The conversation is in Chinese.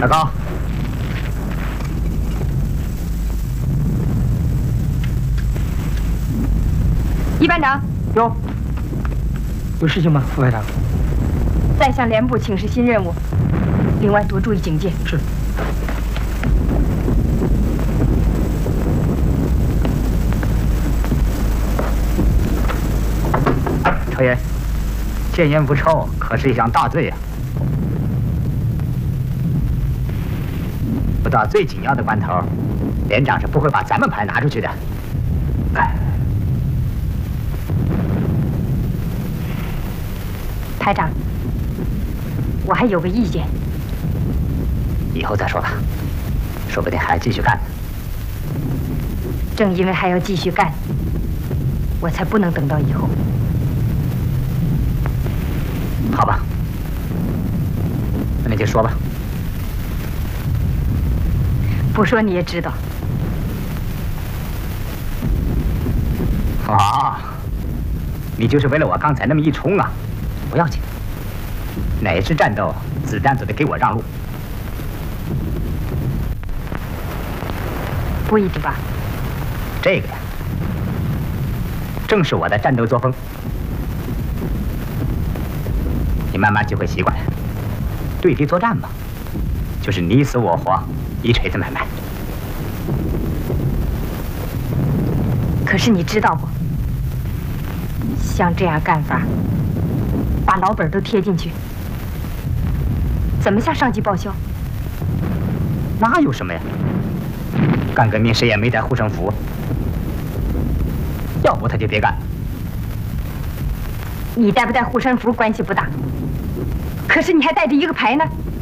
大高， 一班长， 有事情吗，副排长？ 再向连部请示新任务，另外多注意警戒。 是。朝言，谏言不臭，可是一项大罪呀！不到最紧要的关头，连长是不会把咱们牌拿出去的。 排长，我还有个意见。 以后再说吧，说不定还继续干呢。 正因为还要继续干，我才不能等到以后。 好吧，那你就说吧。 不说你也知道。 啊，你就是为了我刚才那么一冲啊？不要紧，哪次战斗子弹都得给我让路。 不一定吧？ 这个呀，正是我的战斗作风。你慢慢就会习惯了。对敌作战嘛，就是你死我活，一锤子买卖。 可是你知道不？像这样干法，把老本都贴进去，怎么向上级报销？ 那有什么呀？干革命谁也没带护身符，要不他就别干。 你带不带护身符关系不大，可是你还带着一个牌呢。